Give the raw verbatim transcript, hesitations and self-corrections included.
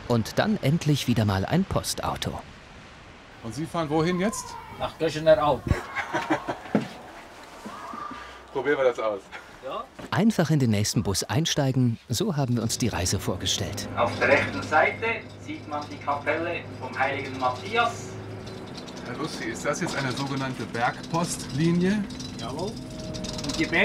Und dann endlich wieder mal ein Postauto. Und Sie fahren wohin jetzt? Nach Göschener Alb. Probieren wir das aus. Ja. Einfach in den nächsten Bus einsteigen, so haben wir uns die Reise vorgestellt. Auf der rechten Seite sieht man die Kapelle vom heiligen Matthias. Herr Lussi, ist das jetzt eine sogenannte Bergpostlinie? Jawohl. Und die